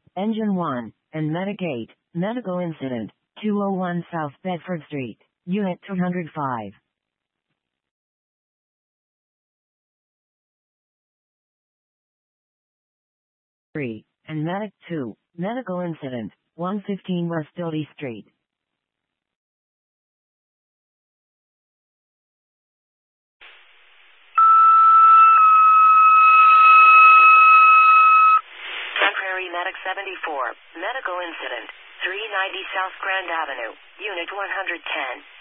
Engine 1, and Medic 8, medical incident, 201 South Bedford Street, Unit 205. 3, and Medic 2, medical incident, 115 West Doty Street. Medic 74, medical incident, 390 South Grand Avenue, Unit 110.